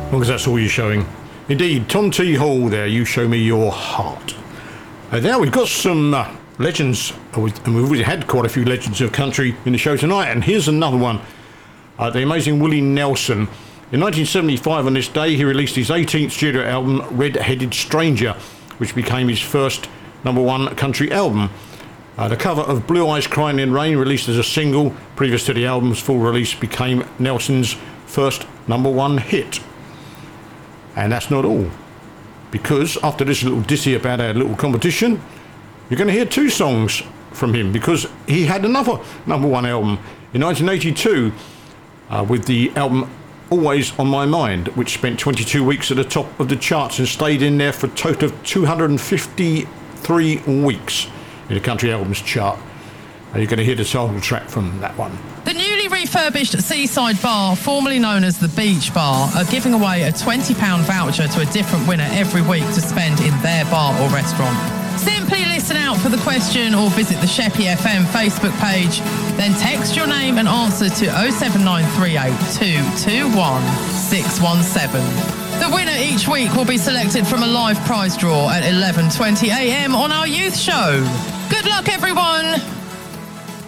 long as that's all you're showing. Indeed, Tom T. Hall there, You Show Me Your Heart. Now we've got some legends, and we've already had quite a few legends of country in the show tonight, and here's another one. The amazing Willie Nelson. In 1975 on this day, he released his 18th studio album, Red-Headed Stranger, which became his first #1 country album. The cover of Blue Eyes Crying in Rain, released as a single previous to the album's full release, became Nelson's first #1 hit. And that's not all, because after this little ditty about our little competition, you're going to hear two songs from him, because he had another #1 album in 1982 with the album Always on My Mind, which spent 22 weeks at the top of the charts and stayed in there for a total of 253 weeks in the country albums chart. And you're going to hear the title track from that one. The newly refurbished Seaside Bar, formerly known as the Beach Bar, are giving away a £20 voucher to a different winner every week to spend in their bar or restaurant. Simply listen out for the question or visit the Sheppey FM Facebook page. Then text your name and answer to 07938 221 617. The winner each week will be selected from a live prize draw at 11:20 a.m. on our youth show. Good luck, everyone!